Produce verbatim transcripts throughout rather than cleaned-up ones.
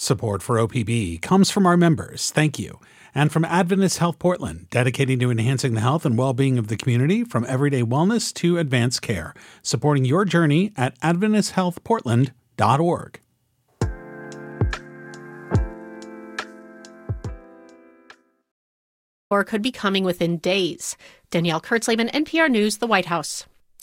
Support for O P B comes from our members, thank you, and from Adventist Health Portland, dedicated to enhancing the health and well-being of the community from everyday wellness to advanced care, supporting your journey at adventist health portland dot org. Or could be coming within days. Danielle Kurtzleben, N P R News, the White House.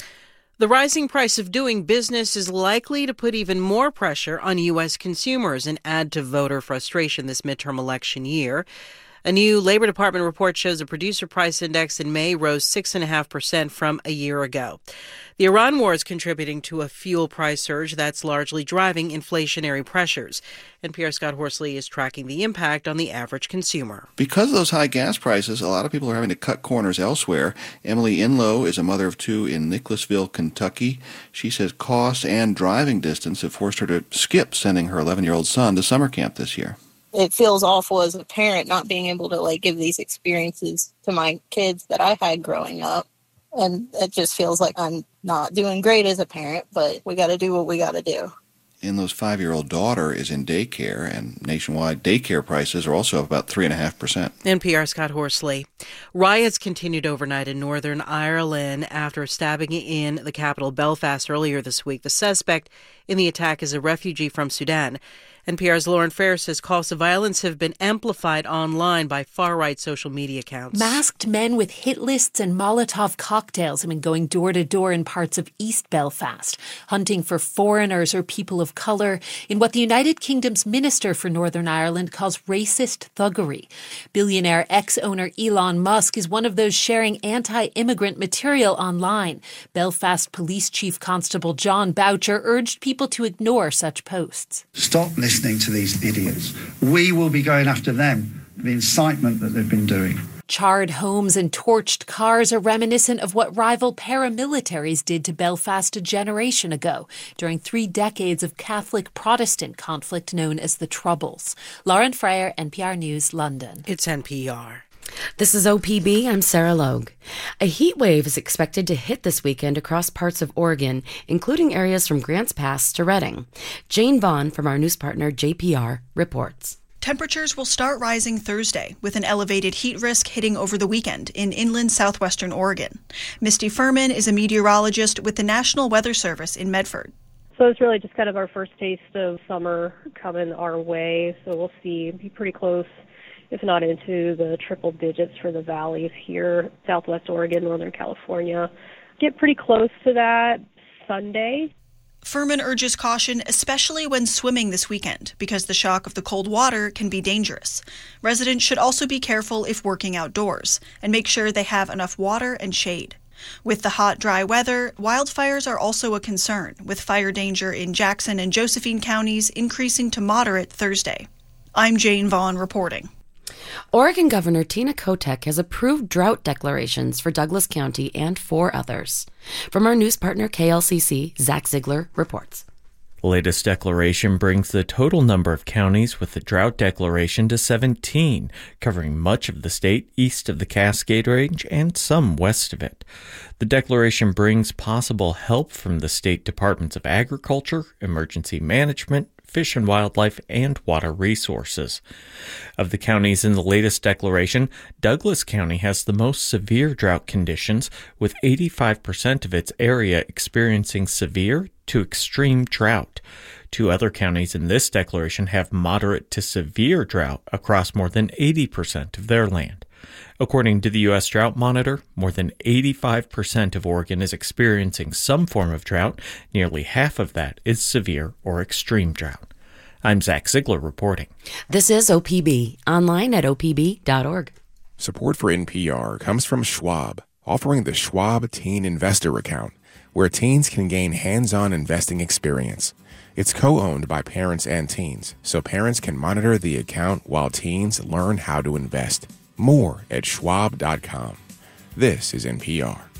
The rising price of doing business is likely to put even more pressure on U S consumers and add to voter frustration this midterm election year. A new Labor Department report shows the producer price index in May rose six point five percent from a year ago. The Iran war is contributing to a fuel price surge that's largely driving inflationary pressures. N P R's Scott Horsley is tracking the impact on the average consumer. Because of those high gas prices, a lot of people are having to cut corners elsewhere. Emily Inlow is a mother of two in Nicholasville, Kentucky. She says cost and driving distance have forced her to skip sending her eleven-year-old son to summer camp this year. It feels awful as a parent not being able to like give these experiences to my kids that I had growing up. And it just feels like I'm not doing great as a parent, but we got to do what we got to do. Inlow's five-year-old daughter is in daycare, and nationwide daycare prices are also up about three point five percent. N P R Scott Horsley. Riots continued overnight in Northern Ireland after stabbing in the capital Belfast earlier this week. The suspect in the attack is a refugee from Sudan. N P R's Lauren Fair says calls to violence have been amplified online by far-right social media accounts. Masked men with hit lists and Molotov cocktails have been going door to door in parts of East Belfast, hunting for foreigners or people of colour in what the United Kingdom's Minister for Northern Ireland calls racist thuggery. Billionaire ex-owner Elon Musk is one of those sharing anti-immigrant material online. Belfast Police Chief Constable John Boucher urged people to ignore such posts. Stop listening to these idiots. We will be going after them, the incitement that they've been doing. Charred homes and torched cars are reminiscent of what rival paramilitaries did to Belfast a generation ago during three decades of Catholic-Protestant conflict known as the Troubles. Lauren Freyer, N P R News, London. It's N P R. This is O P B. I'm Sarah Logue. A heat wave is expected to hit this weekend across parts of Oregon, including areas from Grants Pass to Redding. Jane Vaughn from our news partner J P R reports. Temperatures will start rising Thursday, with an elevated heat risk hitting over the weekend in inland southwestern Oregon. Misty Furman is a meteorologist with the National Weather Service in Medford. So it's really just kind of our first taste of summer coming our way, so we'll see, be pretty close, if not into the triple digits for the valleys here, southwest Oregon, northern California. Get pretty close to that Sunday. Furman urges caution, especially when swimming this weekend, because the shock of the cold water can be dangerous. Residents should also be careful if working outdoors and make sure they have enough water and shade. With the hot, dry weather, wildfires are also a concern, with fire danger in Jackson and Josephine counties increasing to moderate Thursday. I'm Jane Vaughn reporting. Oregon Governor Tina Kotek has approved drought declarations for Douglas County and four others. From our news partner K L C C, Zach Ziegler reports. The latest declaration brings the total number of counties with the drought declaration to seventeen, covering much of the state east of the Cascade Range and some west of it. The declaration brings possible help from the state departments of Agriculture, Emergency Management, Fish and Wildlife, and Water Resources. Of the counties in the latest declaration, Douglas County has the most severe drought conditions, with eighty-five percent of its area experiencing severe to extreme drought. Two other counties in this declaration have moderate to severe drought across more than eighty percent of their land. According to the U S Drought Monitor, more than eighty-five percent of Oregon is experiencing some form of drought. Nearly half of that is severe or extreme drought. I'm Zach Ziegler reporting. This is O P B, online at O P B dot org. Support for N P R comes from Schwab, offering the Schwab Teen Investor Account, where teens can gain hands-on investing experience. It's co-owned by parents and teens, so parents can monitor the account while teens learn how to invest. More at schwab dot com. This is N P R.